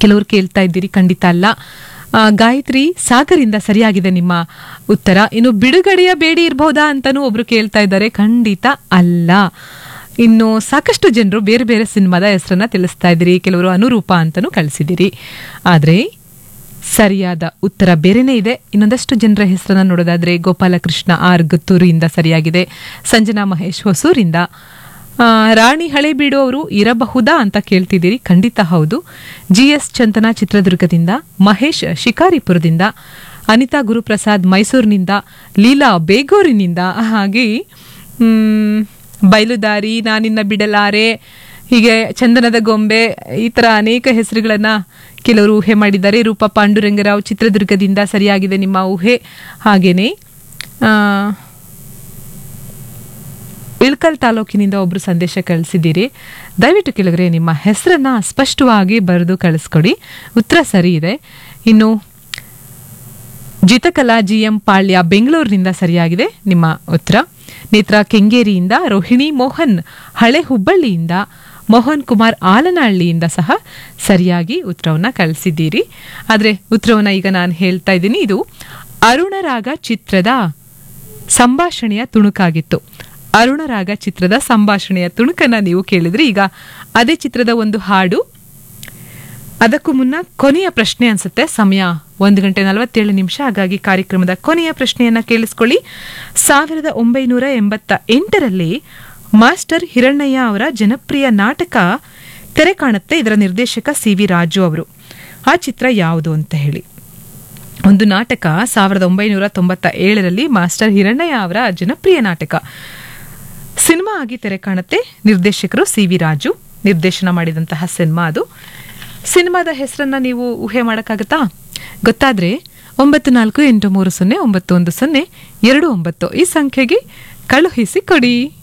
ಕೆಲವರು ಕೇಳ್ತಾ ಇದ್ದೀರಿ, ಖಂಡಿತ ಅಲ್ಲ. ಗಾಯತ್ರಿ ಸಾಗರಿಂದ ಸರಿಯಾಗಿದೆ ನಿಮ್ಮ ಉತ್ತರ. ಇನ್ನು ಬಿಡುಗಡೆಯ ಬೇಡಿ ಇರಬಹುದಾ ಅಂತಾನೂ ಒಬ್ರು ಕೇಳ್ತಾ ಇದ್ದಾರೆ, ಖಂಡಿತ ಅಲ್ಲ. ಇನ್ನು ಸಾಕಷ್ಟು ಜನರು ಬೇರೆ ಬೇರೆ ಸಿನಿಮಾದ ಹೆಸರನ್ನ ತಿಳಿಸ್ತಾ ಇದ್ದೀರಿ, ಕೆಲವರು ಅನುರೂಪ ಅಂತಾನೂ ಕಳಿಸಿದಿರಿ. ಆದ್ರೆ ಸರಿಯಾದ ಉತ್ತರ ಬೇರೆನೇ ಇದೆ. ಇನ್ನೊಂದಷ್ಟು ಜನರ ಹೆಸರನ್ನ ನೋಡೋದಾದ್ರೆ ಗೋಪಾಲಕೃಷ್ಣ ಆರ್ ಗುತ್ತೂರಿಂದ ಸರಿಯಾಗಿದೆ, ಸಂಜನಾ ಮಹೇಶ್ ಹೊಸೂರಿಂದ, ರಾಣಿ ಹಳೇಬೀಡು ಅವರು ಇರಬಹುದಾ ಅಂತ ಕೇಳ್ತಿದ್ದೀರಿ, ಖಂಡಿತ ಹೌದು. GS ಚಂತನ ಚಿತ್ರದುರ್ಗದಿಂದ, ಮಹೇಶ್ ಶಿಕಾರಿಪುರದಿಂದ, ಅನಿತಾ ಗುರುಪ್ರಸಾದ್ ಮೈಸೂರಿನಿಂದ, ಲೀಲಾ ಬೇಗೂರಿನಿಂದ, ಹಾಗೆ ಬಯಲುದಾರಿ, ನಾನಿನ್ನ ಬಿಡಲಾರೆ, ಹೀಗೆ ಚಂದನದ ಗೊಂಬೆ, ಈ ತರ ಅನೇಕ ಹೆಸರುಗಳನ್ನ ಕೆಲವರು ಊಹೆ ಮಾಡಿದ್ದಾರೆ. ರೂಪಾ ಪಾಂಡುರಂಗರಾವ್ ಚಿತ್ರದುರ್ಗದಿಂದ ಸರಿಯಾಗಿದೆ ನಿಮ್ಮ ಊಹೆ. ಹಾಗೇನೆ ಇಳ್ಕಲ್ ತಾಲೂಕಿನಿಂದ ಒಬ್ರು ಸಂದೇಶ ಕಳಿಸಿದ್ದೀರಿ. ದಯವಿಟ್ಟು ಕೆಲವರೆ ನಿಮ್ಮ ಹೆಸರನ್ನ ಸ್ಪಷ್ಟವಾಗಿ ಬರೆದು ಕಳಿಸ್ಕೊಡಿ, ಉತ್ತರ ಸರಿ ಇದೆ. ಇನ್ನು ಜಿತಕಲಾ GM ಪಾಳ್ಯ ಬೆಂಗಳೂರಿನಿಂದ ಸರಿಯಾಗಿದೆ ನಿಮ್ಮ ಉತ್ತರ. ನೇತ್ರ ಕೆಂಗೇರಿಯಿಂದ, ರೋಹಿಣಿ ಮೋಹನ್ ಹಳೆ ಹುಬ್ಬಳ್ಳಿಯಿಂದ, ಮೋಹನ್ ಕುಮಾರ್ ಆಲನಹಳ್ಳಿಯಿಂದ ಸಹ ಸರಿಯಾಗಿ ಉತ್ತರವನ್ನ ಕಳಿಸಿದ್ದೀರಿ. ಆದ್ರೆ ಉತ್ತರವನ್ನ ಈಗ ನಾನು ಹೇಳ್ತಾ ಇದ್ದೀನಿ. ಇದು ಅರುಣರಾಗ ಚಿತ್ರದ ಸಂಭಾಷಣೆಯ ತುಣುಕಾಗಿತ್ತು. ಅರುಣರಾಗ ಚಿತ್ರದ ಸಂಭಾಷಣೆಯ ತುಣುಕನ್ನ ನೀವು ಕೇಳಿದ್ರಿ. ಈಗ ಅದೇ ಚಿತ್ರದ ಒಂದು ಹಾಡು. ಅದಕ್ಕೂ ಮುನ್ನ ಕೊನೆಯ ಪ್ರಶ್ನೆ ಅನ್ಸುತ್ತೆ. ಸಮಯ 1:47, ಹಾಗಾಗಿ ಕಾರ್ಯಕ್ರಮದ ಕೊನೆಯ ಪ್ರಶ್ನೆಯನ್ನ ಕೇಳಿಸ್ಕೊಳ್ಳಿ. 1988ರಲ್ಲಿ ಮಾಸ್ಟರ್ ಹಿರಣ್ಣಯ್ಯ ಅವರ ಜನಪ್ರಿಯ ನಾಟಕ ತೆರೆ ಕಾಣುತ್ತೆ. ಇದರ ನಿರ್ದೇಶಕ CV ರಾಜು ಅವರು. ಆ ಚಿತ್ರ ಯಾವುದು ಅಂತ ಹೇಳಿ. ಒಂದು ನಾಟಕ 1997ರಲ್ಲಿ ಮಾಸ್ಟರ್ ಹಿರಣ್ಣಯ್ಯ ಅವರ ಜನಪ್ರಿಯ ನಾಟಕ ಸಿನಿಮಾ ಆಗಿ ತೆರೆ ಕಾಣುತ್ತೆ. ನಿರ್ದೇಶಕರು CV ರಾಜು, ನಿರ್ದೇಶನ ಮಾಡಿದಂತಹ ಸಿನಿಮಾ ಅದು. ಸಿನಿಮಾದ ಹೆಸರನ್ನ ನೀವು ಊಹೆ ಮಾಡಕ್ಕಾಗತ್ತಾ? ಗೊತ್ತಾದ್ರೆ 9483091029 ಈ ಸಂಖ್ಯೆಗೆ ಕಳುಹಿಸಿ ಕೊಡಿ.